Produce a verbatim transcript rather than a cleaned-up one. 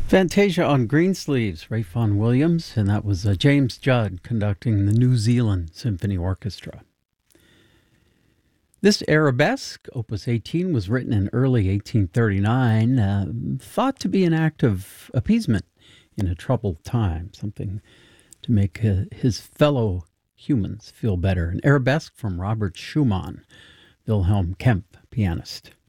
Fantasia on Greensleeves, Ray Vaughan Williams, and that was uh, James Judd conducting the New Zealand Symphony Orchestra. This arabesque, Opus eighteen, was written in early eighteen thirty-nine, uh, thought to be an act of appeasement in a troubled time, something to make uh, his fellow humans feel better. An arabesque from Robert Schumann, Wilhelm Kempf, pianist.